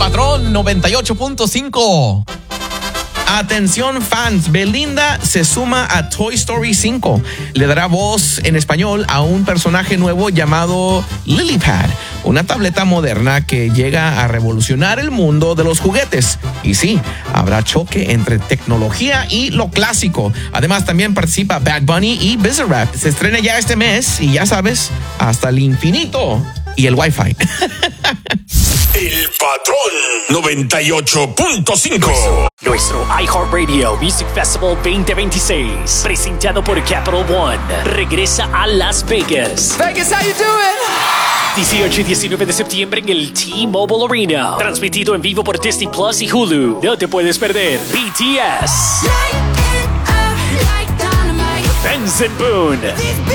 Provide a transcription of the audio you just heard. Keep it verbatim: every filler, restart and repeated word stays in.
Patrón noventa y ocho punto cinco. Atención fans, Belinda se suma a Toy Story cinco. Le dará voz en español a un personaje nuevo llamado Lilypad, una tableta moderna que llega a revolucionar el mundo de los juguetes. Y sí, habrá choque entre tecnología y lo clásico. Además, también participa Bad Bunny y Bizarrap. Se estrena ya este mes y ya sabes, hasta el infinito y el Wi-Fi. El Patrón noventa y ocho punto cinco. Nuestro iHeartRadio Music Festival veinte veintiséis, presentado por Capital One, regresa a Las Vegas. Vegas, how you doing? dieciocho y diecinueve de septiembre en el T-Mobile Arena. Transmitido en vivo por Disney Plus y Hulu. No te puedes perder B T S, Benson Boone,